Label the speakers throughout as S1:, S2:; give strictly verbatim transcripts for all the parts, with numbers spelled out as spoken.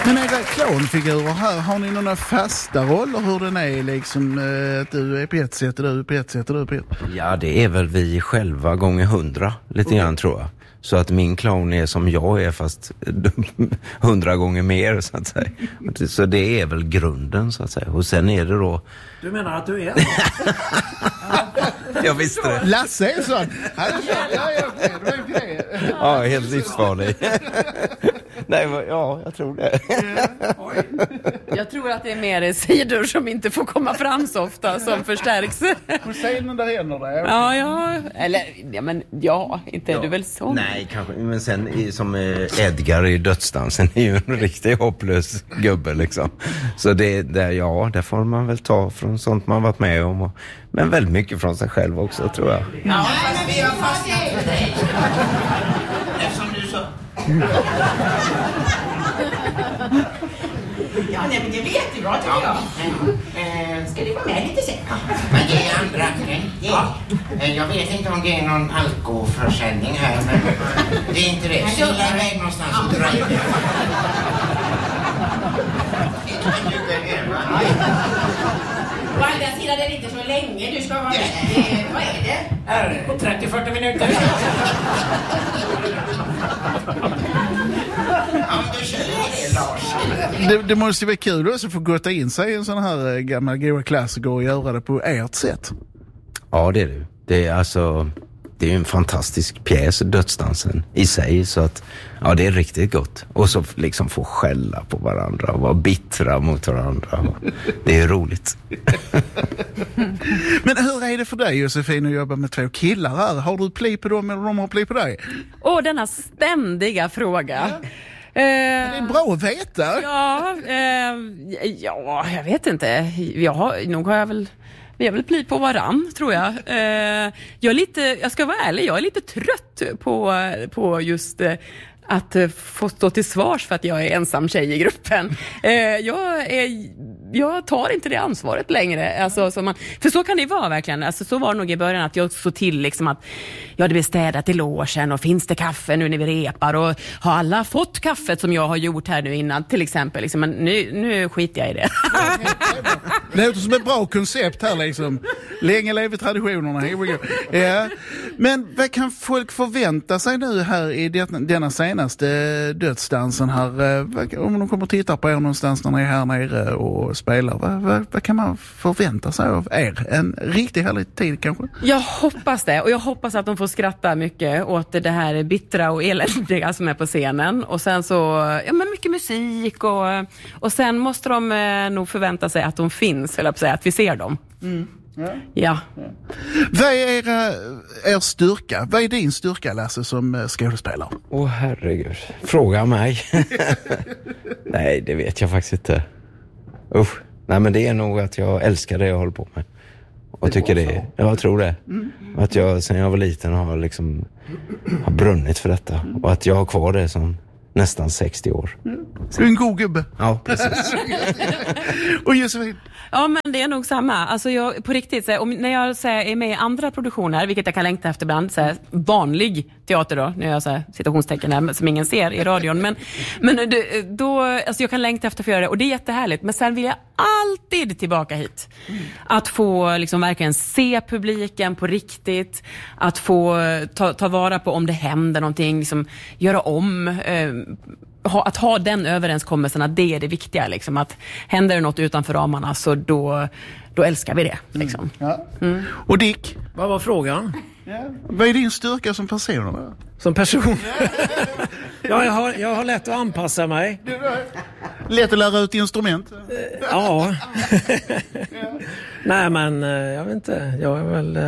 S1: Men era klonfigurer här, har ni några fasta roller hur den är liksom, att du är på ett sätt och du är på ett sätt och du är på ett?
S2: Ja, det är väl vi själva gånger hundra lite grann mm. tror jag. Så att min clown är som jag är fast hundra gånger mer så att säga. Så det är väl grunden så att säga. Och sen är det då...
S3: Du menar att du är?
S2: Jag visste det.
S1: Lasse är sån. Han är sån. Ja, jag vet det. Det är det.
S2: Ja, helt livsfarlig. Nej, ja, jag tror det.
S4: Jag tror att det är mer sidor som inte får komma fram så ofta som förstärks.
S1: Hur säger den där händer det?
S4: Ja, ja. Eller, ja, men ja, inte är
S2: ja.
S4: du väl sån?
S2: Nej, kanske. Men sen i, som Edgar i Dödsdansen är ju en riktigt hopplös gubbe liksom. Så det där, ja, där får man väl ta från sånt man varit med om. Och, men väldigt mycket från sig själv också, tror jag.
S5: Ja, fast vi har fastnat för dig. Eftersom du så... Ja, nej, men det vet du bra tycker jag. Eh, ska du vara med lite sen? Men det är andra akten. Ja. Eh, jag vet inte om det är någon alkoholförsäljning här, men det är inte det. Kila iväg någonstans och dra in det.
S6: På andra sidan är det inte så länge du ska vara med. Eh, vad är det?
S3: trettio till fyrtio minuter.
S5: Ja, men du kör det, Lars.
S1: Det, det måste ju vara kul också att få gotta in sig i en sån här gammal goa klassiker och göra det på ert sätt.
S2: Ja, det är det. Det är alltså... Det är ju en fantastisk pjäs, Dödsdansen, i sig. Så att, ja, det är riktigt gott. Och så liksom få skälla på varandra och vara bittra mot varandra. Det är roligt.
S1: Men hur är det för dig, Josefin, att jobba med två killar här? Har du pli på dem eller de har pli på dig?
S4: Åh, denna ständiga fråga.
S1: Ja. Det är bra att veta.
S4: Ja, eh, ja, jag vet inte. Jag har, nog har jag väl... Vi har väl pli på varann, tror jag. Eh, jag är lite, jag ska vara ärlig, jag är lite trött på, på just eh, att eh, få stå till svars för att jag är ensam tjej i gruppen. Eh, jag, är, jag tar inte det ansvaret längre. Alltså, så man, för så kan det vara verkligen. Alltså, så var det nog i början att jag såg till liksom att jag hade bestädat i logen och finns det kaffe nu när vi repar och har alla fått kaffet som jag har gjort här nu innan till exempel. Liksom, men nu, nu skiter jag i det.
S1: Det låter som ett bra koncept här liksom. Länge lever traditionerna. Here we go. Ja. Men vad kan folk förvänta sig nu här i denna senaste dödsdansen här? Om de kommer att titta på er någonstans när ni är här nere och spelar. Vad, vad, vad kan man förvänta sig av er? En riktigt härlig tid kanske?
S4: Jag hoppas det. Och jag hoppas att de får skratta mycket åt det här bittra och eländiga som är på scenen. Och sen så, ja men mycket musik och, och sen måste de eh, nog förvänta sig att de finns, eller att säga att vi ser dem.
S1: Mm. Ja.
S4: Ja.
S1: Ja. Vad är era, er styrka? Vad är din styrka, Lasse, som skådespelare?
S2: Åh oh, herregud, fråga mig. Nej, det vet jag faktiskt inte. Usch. Nej, men det är nog att jag älskar det jag håller på med. Och tycker det, jag tror det. Mm. Att jag sen jag var liten har liksom har brunnit för detta. Och att jag har kvar det som nästan sextio år.
S1: Mm. Du är en god gubbe.
S2: Ja, precis.
S1: Och Josefin?
S4: Ja, men det är nog samma. Alltså jag, på riktigt, så, om, när jag så, är med i andra produktioner, vilket jag kan längta efter ibland, så, vanlig teater då, när jag så, citationstecken här, som ingen ser i radion. Men, men då, alltså jag kan längta efter att få göra det, och det är jättehärligt. Men sen vill jag alltid tillbaka hit. Mm. Att få liksom verkligen se publiken på riktigt. Att få ta, ta vara på om det händer någonting, liksom, göra om... Eh, att ha den överenskommelsen att det är det viktiga liksom, att händer det något utanför ramarna så då, då älskar vi det liksom.
S1: Mm. Ja.
S4: Mm.
S1: Och Dick?
S3: Vad var frågan?
S1: Ja. Vad är din styrka som person då?
S3: Som person? Ja, jag har, jag har lätt att anpassa mig.
S1: Lätt att lära ut instrument?
S3: Ja. Nej, men jag vet inte. Jag är väl...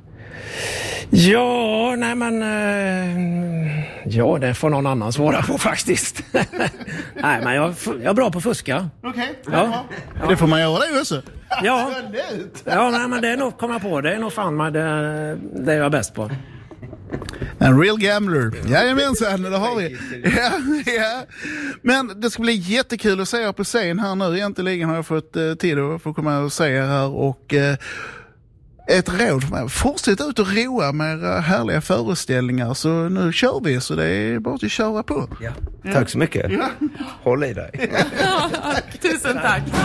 S3: Ja, nej men... Ja, det får någon annan svara på faktiskt. Nej, men jag, jag är bra på att fuska.
S1: Okej,
S3: okay, ja.
S1: ja. Det får man göra det också.
S3: Ja, ja nej, men det är nog, komma på, det är nog fan mig det, det är jag bäst på.
S1: En real gambler. Jajamensan, det har vi. Ja, ja. Men det ska bli jättekul att se er på scen här nu. Egentligen har jag fått uh, tid att få komma och se er här och... Uh, ett råd för mig. Fortsätt ut och roa med era härliga föreställningar, så nu kör vi, så det är bara att köra på.
S2: Ja. Tack så mycket. Ja. Håll i dig.
S4: Tusen tack.